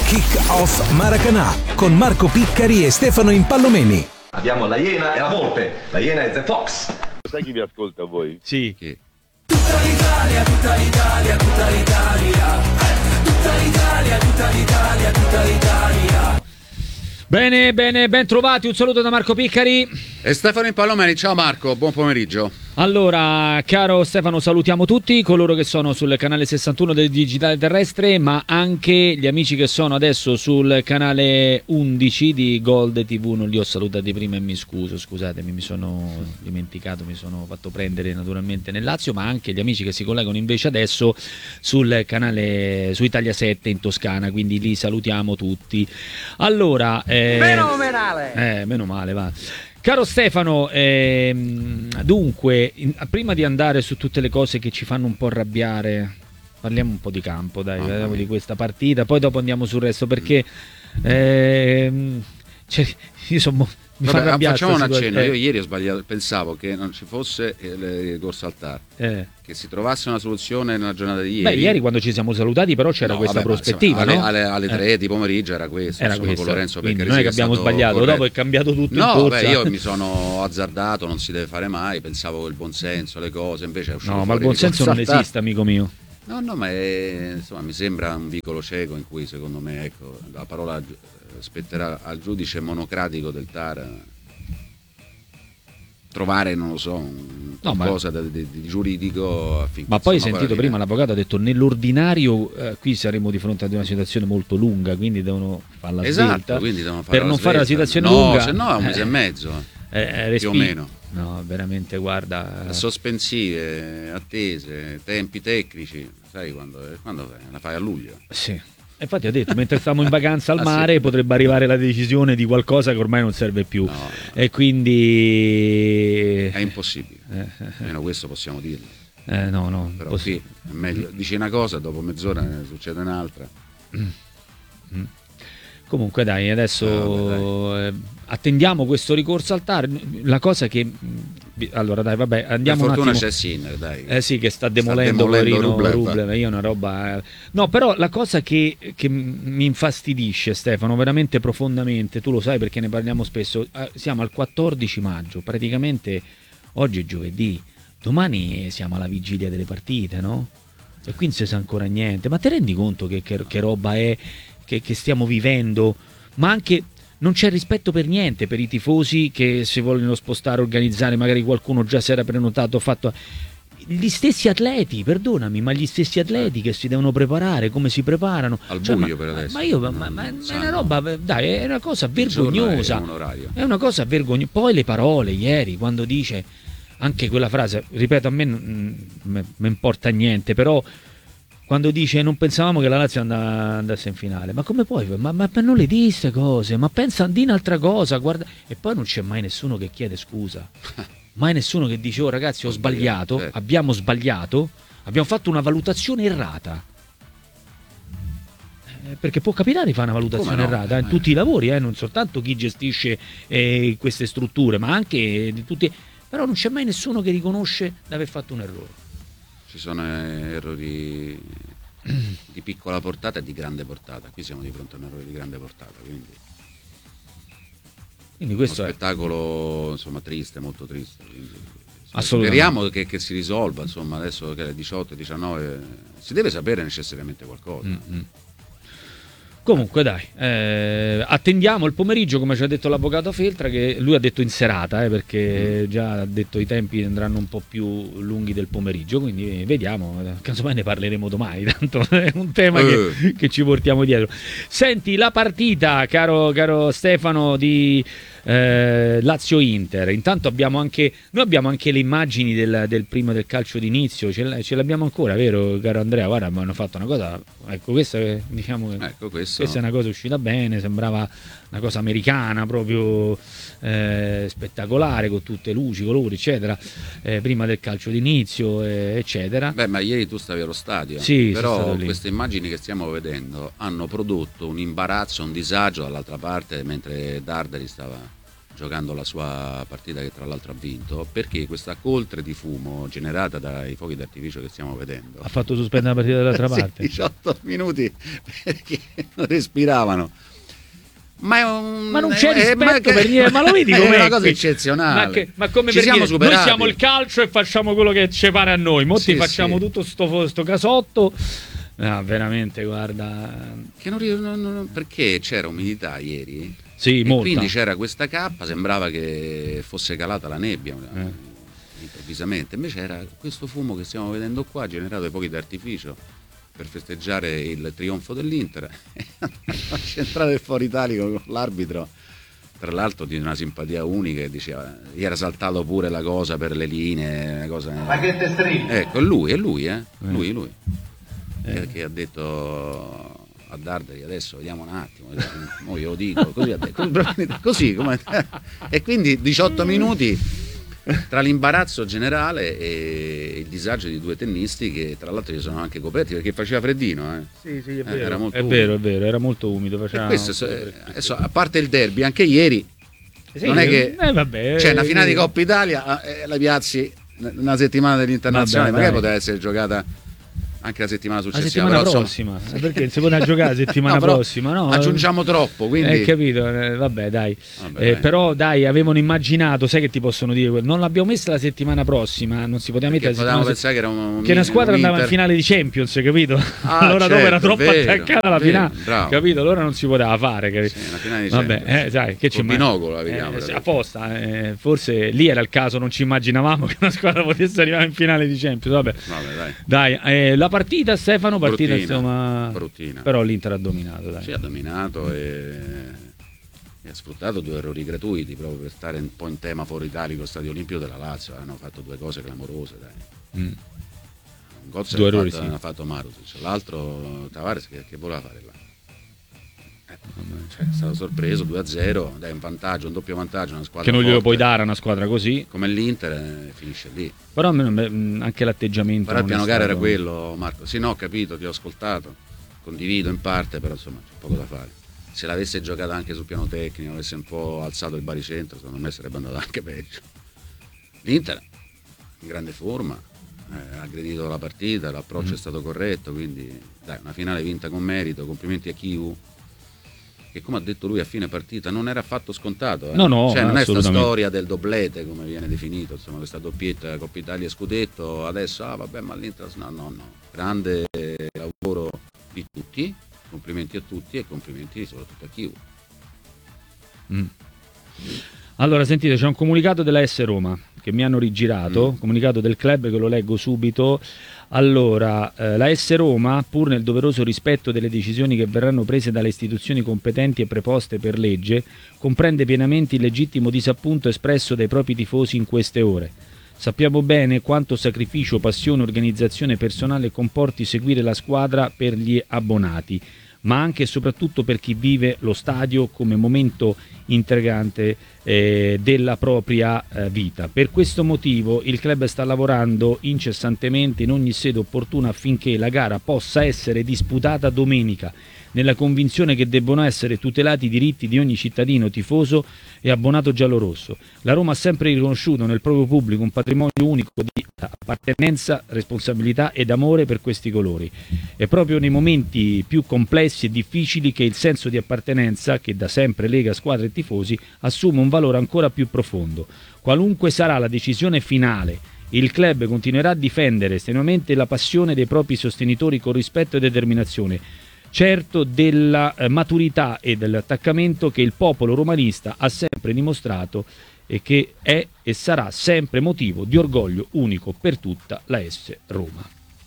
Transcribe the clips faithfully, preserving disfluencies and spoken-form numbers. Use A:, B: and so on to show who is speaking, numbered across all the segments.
A: Kick Off Maracanã con Marco Piccari e Stefano Impallomeni.
B: Abbiamo la Iena e la Volpe. La Iena è The Fox.
C: Sai chi vi ascolta a voi?
D: Sì.
C: Chi?
E: Tutta l'Italia, tutta l'Italia, tutta l'Italia. Eh, tutta l'Italia, tutta l'Italia, tutta l'Italia.
D: Bene, bene, ben trovati, un saluto da Marco Piccari
F: e Stefano Impallomeni. Ciao Marco, buon pomeriggio.
D: Allora, caro Stefano, salutiamo tutti coloro che sono sul canale sessantuno del Digitale Terrestre, ma anche gli amici che sono adesso sul canale undici di Gold tivù. Non li ho salutati prima e mi scuso, scusatemi, mi sono dimenticato, mi sono fatto prendere naturalmente nel Lazio, ma anche gli amici che si collegano invece adesso sul canale su Italia sette in Toscana, quindi li salutiamo tutti. Allora, eh,
G: meno male.
D: Eh, meno male, va. Caro Stefano, ehm, dunque, in, prima di andare su tutte le cose che ci fanno un po' arrabbiare, parliamo un po' di campo, dai, parliamo di questa partita, poi dopo andiamo sul resto, perché ehm, cioè, io sono... Mi
F: Vabbè,
D: fa arrabbiare,
F: facciamo un accenno.
D: eh.
F: Io ieri ho sbagliato, pensavo che non ci fosse il ricorso al T A R,
D: eh.
F: che si trovasse una soluzione nella giornata di ieri.
D: Beh, ieri quando ci siamo salutati però c'era
F: no,
D: questa
F: vabbè,
D: prospettiva,
F: insomma,
D: no?
F: alle, alle, alle tre
D: eh.
F: di pomeriggio era questo,
D: era
F: insomma, con Lorenzo
D: Quindi
F: Peccaresi,
D: non è che abbiamo sbagliato,
F: corretto.
D: Dopo è cambiato tutto
F: no,
D: in corsa.
F: Beh, io mi sono azzardato, non si deve fare mai, pensavo il buonsenso, le cose, invece è uscito
D: No,
F: fuori
D: ma il buonsenso non esiste, amico mio.
F: No, no, ma è, insomma, mi sembra un vicolo cieco in cui secondo me, ecco, la parola spetterà al giudice monocratico del T A R trovare, non lo so, un
D: no,
F: qualcosa
D: ma...
F: di, di, di giuridico affinché,
D: ma poi hai
F: insomma,
D: sentito prima l'avvocato ha detto nell'ordinario eh, qui saremo di fronte ad una situazione molto lunga, quindi devono farla
F: esatto,
D: svelta,
F: quindi devono fare
D: per non
F: svelta.
D: fare la situazione
F: no,
D: lunga
F: se no è un mese
D: eh,
F: e mezzo
D: eh, eh, respi...
F: più o meno,
D: no, veramente, guarda,
F: sospensive, attese, tempi tecnici, sai quando, quando la fai a luglio?
D: Sì. Infatti ha detto, mentre stiamo in vacanza al
F: ah,
D: mare
F: sì.
D: potrebbe arrivare la decisione di qualcosa che ormai non serve più,
F: no, no.
D: E quindi
F: è impossibile, eh, almeno questo possiamo dirlo.
D: Eh, no, no,
F: però
D: possi-
F: qui è meglio, dici una cosa, dopo mezz'ora ne succede un'altra.
D: Mm. Mm. Comunque dai, adesso
F: oh, dai.
D: Eh, attendiamo questo ricorso al T A R. La cosa che allora dai, vabbè, andiamo
F: per
D: un
F: fortuna
D: attimo.
F: c'è Sinner, dai.
D: Eh sì, che sta demolendo,
F: sta demolendo
D: Rublev.
F: Rublev.
D: Io una roba. No, però la cosa che, che mi infastidisce, Stefano, veramente profondamente, tu lo sai perché ne parliamo spesso. Siamo al quattordici maggio, praticamente oggi è giovedì, domani siamo alla vigilia delle partite, no? E qui non si sa ancora niente. Ma te rendi conto che, che, che roba è che, che stiamo vivendo? Ma anche non c'è rispetto per niente per i tifosi che si vogliono spostare, organizzare, magari qualcuno già si era prenotato, fatto. Gli stessi atleti, perdonami, ma gli stessi atleti che si devono preparare, come si preparano
F: al
D: cioè,
F: buio
D: ma,
F: per adesso.
D: Ma io ma, ma, ma è una roba, dai, è una cosa vergognosa.
F: È,
D: è una cosa vergognosa. Poi le parole ieri quando dice anche quella frase, ripeto, a me non mi importa niente, però quando dice non pensavamo che la Lazio andasse in finale, ma come puoi? Ma, ma, ma non le di queste cose, ma pensa di un'altra cosa, guarda. E poi non c'è mai nessuno che chiede scusa, mai nessuno che dice oh ragazzi ho sbagliato, certo. abbiamo sbagliato, abbiamo fatto una valutazione errata. Eh, perché può capitare di fare una valutazione no? errata in tutti i lavori, eh? Non soltanto chi gestisce eh, queste strutture, ma anche di tutti. Però non c'è mai nessuno che riconosce di aver fatto un errore.
F: Ci sono errori di piccola portata e di grande portata. Qui siamo di fronte a un errore di grande portata, quindi,
D: quindi questo
F: uno
D: è
F: spettacolo insomma triste, molto triste. Quindi,
D: assolutamente.
F: Speriamo che, che si risolva, insomma, adesso che è le diciotto diciannove si deve sapere necessariamente qualcosa.
D: Mm-hmm. Comunque dai, eh, attendiamo il pomeriggio, come ci ha detto l'avvocato Feltra, che lui ha detto in serata, eh, perché già ha detto i tempi andranno un po' più lunghi del pomeriggio, quindi vediamo, casomai ne parleremo domani, tanto è un tema
F: eh.
D: che, che ci portiamo dietro. Senti, la partita, caro, caro Stefano, di eh, Lazio-Inter, intanto abbiamo anche, noi abbiamo anche le immagini del, del primo del calcio d'inizio, ce, ce l'abbiamo ancora, vero caro Andrea? Guarda, mi hanno fatto una cosa, ecco questa diciamo
F: ecco, questo.
D: questa è una cosa uscita bene, sembrava una cosa americana proprio eh, spettacolare, con tutte luci, colori eccetera, eh, prima del calcio d'inizio eh, eccetera.
F: Beh, ma ieri tu stavi allo stadio,
D: sì,
F: però queste immagini che stiamo vedendo hanno prodotto un imbarazzo, un disagio dall'altra parte mentre Darderi stava giocando la sua partita che tra l'altro ha vinto, perché questa coltre di fumo generata dai fuochi d'artificio che stiamo vedendo
D: Ha fatto sospendere la partita dall'altra
F: sì,
D: parte.
F: diciotto minuti perché non respiravano. Ma, è un,
D: Ma non c'è
F: è,
D: rispetto
F: ma,
D: per niente, ma lo vedi
F: è
D: com'è
F: una cosa
D: qui?
F: eccezionale.
D: Ma, che, ma come
F: Ci
D: per
F: siamo
D: dire,
F: superati.
D: noi siamo il calcio e facciamo quello che ci pare a noi, mo
F: Sì,
D: ti facciamo
F: sì.
D: tutto sto, sto casotto. Ah, veramente, guarda.
F: Che non, non, non, perché c'era umidità ieri.
D: Sì,
F: e
D: molta.
F: quindi c'era questa cappa, sembrava che fosse calata la nebbia eh. improvvisamente, invece era questo fumo che stiamo vedendo qua generato dai fuochi d'artificio per festeggiare il trionfo dell'Inter. A centrale del Foro Italico con l'arbitro, tra l'altro di una simpatia unica, che diceva, gli era saltato pure la cosa per le linee, una cosa...
B: Ma che te stringi?
F: Ecco, è lui, è lui, eh?
D: Eh.
F: lui, lui.
D: Eh.
F: Che ha detto a Darderi, adesso vediamo un attimo, mo io lo dico, così, ha detto, così come... E quindi diciotto minuti tra l'imbarazzo generale e il disagio di due tennisti che tra l'altro si sono anche coperti perché faceva freddino. Eh.
D: Sì, sì, è
F: Eh,
D: vero.
F: era molto
D: è
F: umido.
D: vero, è vero, era molto umido. Faceva
F: E questo, è- adesso, a parte il derby, anche ieri
D: Sì,
F: non è che
D: eh, vabbè,
F: c'è una
D: eh,
F: finale di
D: sì.
F: Coppa Italia, eh, la piazzi una settimana dell'internazionale,
D: Vabbè,
F: magari
D: dai.
F: poteva essere giocata anche la settimana
D: La
F: successiva.
D: settimana
F: però, insomma,
D: prossima, eh, perché si poteva giocare la settimana
F: no, però
D: prossima, no?
F: aggiungiamo troppo, quindi
D: Hai capito? Eh, vabbè, dai.
F: Vabbè,
D: Eh,
F: dai.
D: però, dai, avevano immaginato, sai che ti possono dire? Non l'abbiamo messa la settimana prossima, non si poteva
F: perché
D: mettere la
F: potevamo
D: settimana
F: pensare che era un, un
D: che una squadra
F: un
D: andava in
F: Inter-
D: finale di Champions, capito?
F: Ah,
D: allora dopo era
F: certo,
D: troppo
F: vero,
D: attaccata alla
F: vero,
D: finale,
F: bravo.
D: capito? Allora non si poteva fare, capito?
F: Sì, una finale di
D: Vabbè,
F: Champions.
D: eh, sai, che ci
F: Col
D: immag-
F: binocolo la vediamo,
D: eh, sì,
F: però.
D: apposta, eh, forse lì era il caso, non ci immaginavamo che una squadra potesse arrivare in finale di Champions. Vabbè,
F: Vabbè, dai.
D: dai, eh, la partita, Stefano, partita
F: Bruttina,
D: insomma,
F: bruttina.
D: però l'Inter ha dominato, dai.
F: Sì, ha dominato e... e ha sfruttato due errori gratuiti proprio per stare un po' in tema fuori italico, stadio Olimpico della Lazio. Hanno fatto due cose clamorose, dai.
D: Mm.
F: Un gol se
D: Due
F: l'ha
D: errori,
F: fatto,
D: sì.
F: l'ha fatto Marusic, l'altro Tavares che, che voleva fare là. Eh, cioè, è stato sorpreso due a zero, dai, un vantaggio, un doppio vantaggio, una squadra
D: Che non glielo
F: forte
D: puoi dare a una squadra così,
F: come l'Inter, eh, finisce lì.
D: però a me non- mh, anche l'atteggiamento.
F: Però il
D: non è
F: piano gara era
D: stato-
F: quello, Marco. Sì, no, ho capito, ti ho ascoltato, condivido in parte, però insomma c'è poco da fare. Se l'avesse giocata anche sul piano tecnico, avesse un po' alzato il baricentro, secondo me sarebbe andato anche peggio. L'Inter in grande forma, eh, ha aggredito la partita, l'approccio
D: Mm.
F: è stato corretto, quindi dai, una finale vinta con merito, complimenti a Chiu, che come ha detto lui a fine partita non era affatto scontato. eh.
D: No, no,
F: cioè, non è sta
D: assolutamente.
F: storia del doblete come viene definito, insomma, questa doppietta Coppa Italia e Scudetto, adesso ah vabbè ma l'Inter no, no, no, grande lavoro di tutti, complimenti a tutti e complimenti soprattutto a Chiu.
D: Mm. Allora, sentite, c'è un comunicato della S Roma che mi hanno rigirato,
F: Mm.
D: comunicato del club che lo leggo subito. Allora, eh, la S Roma, pur nel doveroso rispetto delle decisioni che verranno prese dalle istituzioni competenti e preposte per legge, comprende pienamente il legittimo disappunto espresso dai propri tifosi in queste ore. Sappiamo bene quanto sacrificio, passione, organizzazione personale comporti seguire la squadra per gli abbonati, ma anche e soprattutto per chi vive lo stadio come momento integrante eh, della propria eh, vita. Per questo motivo il club sta lavorando incessantemente in ogni sede opportuna affinché la gara possa essere disputata domenica, nella convinzione che debbono essere tutelati i diritti di ogni cittadino, tifoso e abbonato giallorosso. La Roma ha sempre riconosciuto nel proprio pubblico un patrimonio unico di appartenenza, responsabilità ed amore per questi colori. È proprio nei momenti più complessi e difficili che il senso di appartenenza, che da sempre lega squadre e tifosi, assume un valore ancora più profondo. Qualunque sarà la decisione finale, il club continuerà a difendere strenuamente la passione dei propri sostenitori con rispetto e determinazione, certo della eh, maturità e dell'attaccamento che il popolo romanista ha sempre dimostrato e che è e sarà sempre motivo di orgoglio unico per tutta la S Roma.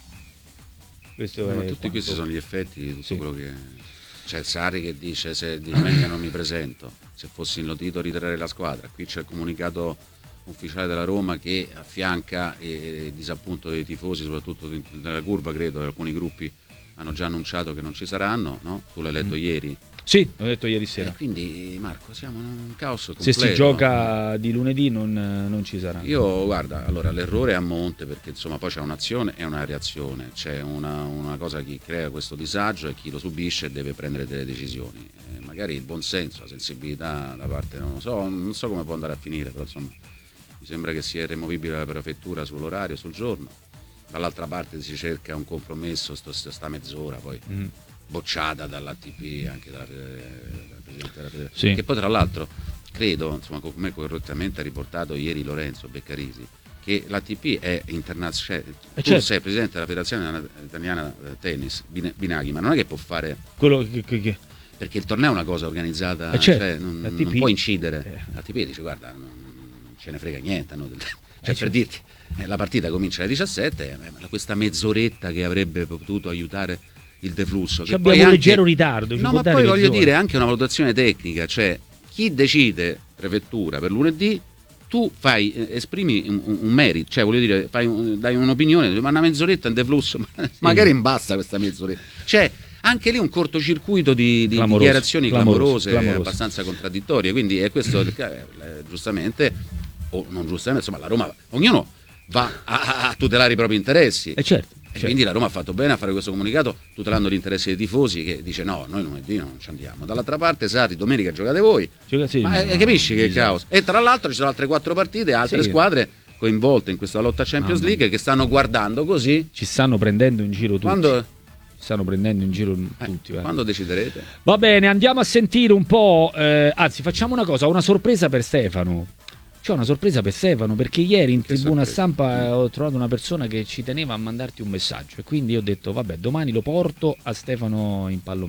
D: Questo
F: Ma
D: è
F: tutti
D: quanto-
F: questi sono gli effetti di tutto
D: Sì.
F: quello che... C'è Sarri che dice se di domenica non mi presento, se fossi inlotito ritirare la squadra. Qui c'è il comunicato ufficiale della Roma che affianca eh, il disappunto dei tifosi, soprattutto nella curva, credo, alcuni gruppi hanno già annunciato che non ci saranno, no? Tu l'hai letto
D: Mm.
F: ieri.
D: Sì, l'ho detto ieri sera.
F: E quindi Marco, siamo in un caos completo.
D: Se si gioca di lunedì non, non ci sarà.
F: Io guarda, allora l'errore è a monte perché insomma poi c'è un'azione e una reazione, c'è una, una cosa che crea questo disagio e chi lo subisce deve prendere delle decisioni. Eh, magari magari il buonsenso, la sensibilità da parte, non lo so, non so come può andare a finire, però insomma mi sembra che sia irremovibile la prefettura sull'orario, sul giorno. Dall'altra parte si cerca un compromesso, sto, sta mezz'ora poi mm. bocciata dall'A T P, anche dalla, dalla Presidente della Federazione, sì. Che poi tra l'altro credo, insomma, come correttamente ha riportato ieri Lorenzo Beccarisi, che l'A T P è internazionale, eh tu certo. sei presidente della Federazione Italiana Tennis, Binaghi, ma non è che può fare quello che, che, che... perché il torneo è una cosa organizzata, eh certo. cioè, non, non può incidere. Eh. L'A T P dice guarda, non ce ne frega niente, no? Cioè, eh per certo. dirti, eh, la partita comincia alle diciassette, eh, questa mezz'oretta che avrebbe potuto aiutare il deflusso. Che
D: abbiamo un anche... leggero ritardo.
F: No, ma poi voglio dire anche una valutazione tecnica, cioè chi decide prefettura per lunedì, tu fai, eh, esprimi un, un merito, cioè voglio dire, fai un, dai un'opinione, ma una mezz'oretta in deflusso, sì. magari imbasta questa mezz'oretta. Cioè, anche lì un cortocircuito di, di Clamoroso, dichiarazioni clamorose, clamorose, clamorose, abbastanza contraddittorie, quindi è questo, eh, giustamente, o non giustamente, insomma, la Roma, ognuno va a, a tutelare i propri interessi.
D: Eh certo.
F: E certo. Quindi la Roma ha fatto bene a fare questo comunicato tutelando gli interessi dei tifosi, che dice no, noi lunedì non ci andiamo. Dall'altra parte Sati, domenica giocate voi. Gioca, sì, ma no, capisci no, che esatto. caos? E tra l'altro ci sono altre quattro partite, altre sì. squadre coinvolte in questa lotta Champions no, League no. che stanno guardando così.
D: Ci stanno prendendo in giro tutti.
F: Quando...
D: Ci stanno prendendo in giro eh, tutti.
F: Eh. Quando deciderete?
D: Va bene, andiamo a sentire un po'. Eh, anzi, facciamo una cosa, una sorpresa per Stefano. C'ho una sorpresa per Stefano, perché ieri in che tribuna sorpresa. stampa ho trovato una persona che ci teneva a mandarti un messaggio e quindi ho detto vabbè, domani lo porto a Stefano in Palomeni.